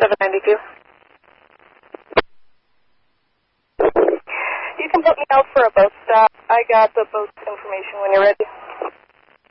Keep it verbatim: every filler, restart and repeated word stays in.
seven ninety-two. You can put me out for a boat stop. I got the boat's information when you're ready.